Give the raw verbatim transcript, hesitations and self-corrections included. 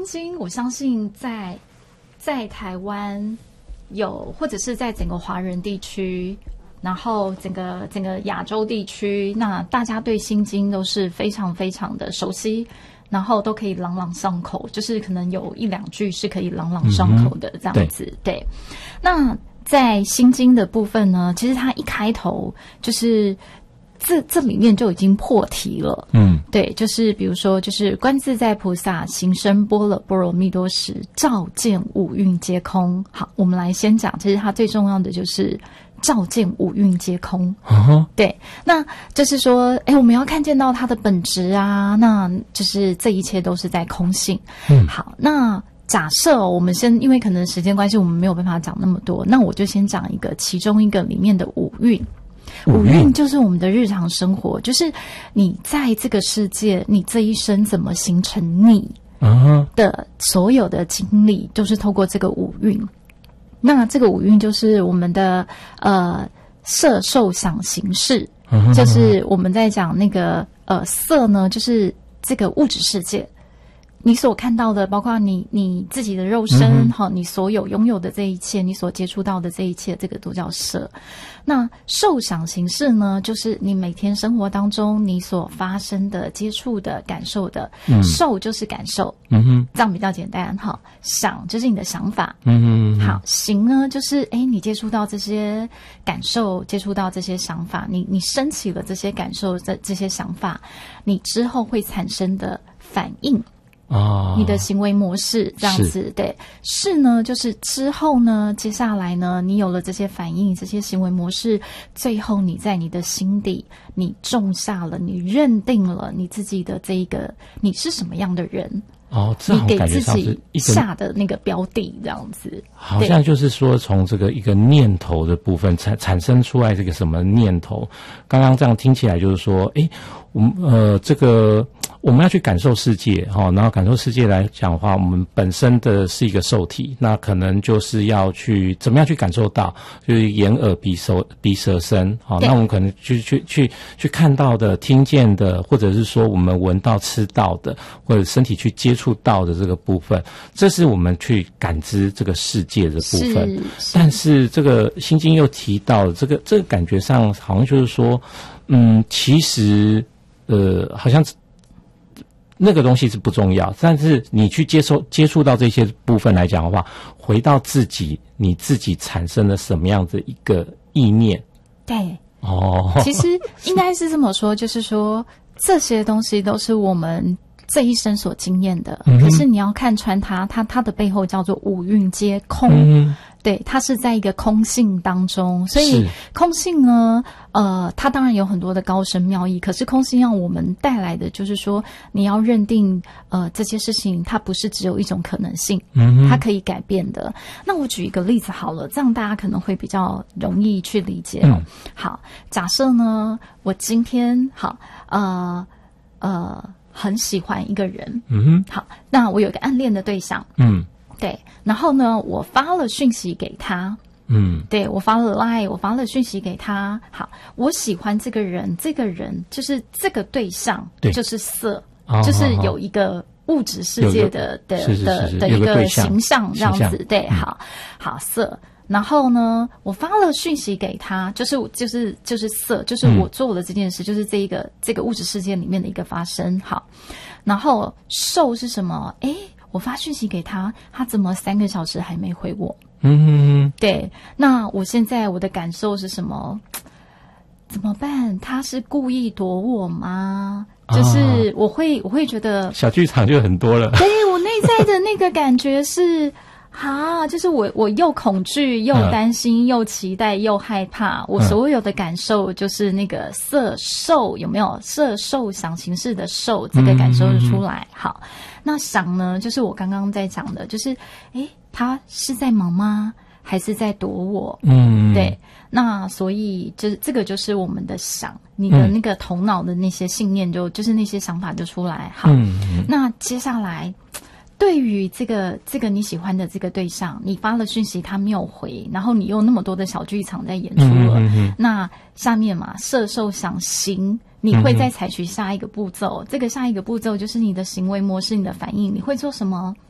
心经，我相信在在台湾有，或者是在整个华人地区，然后整个整个亚洲地区，那大家对心经都是非常非常的熟悉，然后都可以朗朗上口，就是可能有一两句是可以朗朗上口的这样子。嗯、对, 对，那在心经的部分呢，其实它一开头就是这这里面就已经破题了。嗯，对，就是比如说，就是观自在菩萨行深般若波罗蜜多时，照见五蕴皆空。好，我们来先讲，其实它最重要的就是照见五蕴皆空。Uh-huh. 对，那就是说，哎，我们要看见到它的本质啊，那就是这一切都是在空性。嗯，好，那假设、哦、我们先，因为可能时间关系，我们没有办法讲那么多，那我就先讲一个，其中一个里面的五蕴。五蕴就是我们的日常生活，就是你在这个世界，你这一生怎么形成你的所有的经历，都是透过这个五蕴。那这个五蕴就是我们的呃色受想行识，就是我们在讲那个呃色呢，就是这个物质世界。你所看到的，包括你你自己的肉身，哈、嗯，你所有拥有的这一切，你所接触到的这一切，这个都叫色。那受想行识呢，就是你每天生活当中你所发生的、接触的、感受的。嗯、受就是感受，嗯哼，这样比较简单哈。想就是你的想法，嗯哼。好，行呢就是哎，你接触到这些感受，接触到这些想法，你你升起了这些感受、这这些想法，你之后会产生的反应。哦，你的行为模式这样子，对，是呢，就是之后呢，接下来呢，你有了这些反应，这些行为模式，最后你在你的心底，你种下了，你认定了你自己的这一个，你是什么样的人。哦，这好像感觉上是一个你给自己下的那个标的这样子， 好像就是说从这个一个念头的部分产产生出来这个什么念头，刚刚这样听起来就是说，诶，我们呃这个我们要去感受世界哈、哦，然后感受世界来讲的话，我们本身的是一个受体，那可能就是要去怎么样去感受到，就是眼耳鼻手鼻舌身，好、哦，那我们可能去去去去看到的、听见的，或者是说我们闻到、吃到的，或者身体去接触。触到的这个部分，这是我们去感知这个世界的部分。是是，但是这个心经又提到这个，这个感觉上好像就是说，嗯，其实呃，好像那个东西是不重要，但是你去接受接触到这些部分来讲的话，回到自己，你自己产生了什么样的一个意念？ 对，哦，其实应该是这么说，就是说这些东西都是我们这一生所经验的，嗯、可是你要看穿它，它它的背后叫做五蕴皆空，嗯、对，它是在一个空性当中，所以空性呢，呃，它当然有很多的高深妙义，可是空性让我们带来的就是说，你要认定，呃，这些事情它不是只有一种可能性，嗯、它可以改变的。那我举一个例子好了，这样大家可能会比较容易去理解哦。嗯、好，假设呢，我今天好，呃，呃。很喜欢一个人，嗯哼，好，那我有一个暗恋的对象，嗯，对，然后呢，我发了讯息给他，嗯，对，我发了 line， 我发了讯息给他，好，我喜欢这个人，这个人就是这个对象，对，就是色，哦、就是有一个物质世界的的的的一个形象这样子，对，嗯、好，好色。然后呢，我发了讯息给他，就是就是就是色，就是我做了这件事，嗯、就是这一个这个物质世界里面的一个发生。好，然后受是什么？诶，我发讯息给他，他怎么三个小时还没回我？嗯，对。那我现在我的感受是什么？怎么办？他是故意躲我吗？就是我会我会觉得小剧场就很多了。 对，我内在的那个感觉是。啊，就是我，我又恐惧，又担心，嗯、又期待，又害怕。我所有的感受就是那个色受，有没有色受想行识的受这个感受就出来。嗯、好，那想呢，就是我刚刚在讲的，就是诶，他是在忙吗？还是在躲我？嗯，对。那所以就是这个就是我们的想，你的那个头脑的那些信念就，就就是那些想法就出来。好，嗯、那接下来。对于这个这个你喜欢的这个对象，你发了讯息他没有回，然后你又那么多的小剧场在演出了，嗯、哼哼那下面嘛，色受想行，你会再采取下一个步骤，嗯、这个下一个步骤就是你的行为模式，你的反应，你会做什么？